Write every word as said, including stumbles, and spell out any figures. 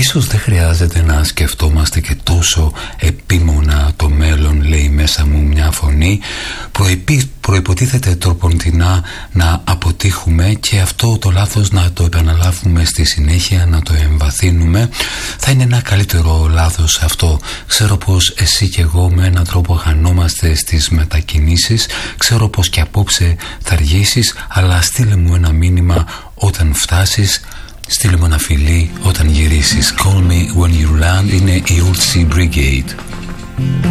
Ίσως δεν χρειάζεται να σκεφτόμαστε και τόσο επίμονα το μέλλον, λέει μέσα μου μια φωνή. Προεπί, προϋποτίθεται τροποντινά να αποτύχουμε και αυτό το λάθος να το επαναλάβουμε στη συνέχεια, να το εμβαθύνουμε. Θα είναι ένα καλύτερο λάθος αυτό. Ξέρω πως εσύ και εγώ με έναν τρόπο χανόμαστε στις μετακινήσεις. Ξέρω πως και απόψε θα αργήσεις, αλλά στείλε μου ένα μήνυμα όταν φτάσεις. Στείλε μου ένα φιλί όταν γυρίσεις. Call me when you land. Είναι η Old Sea Brigade.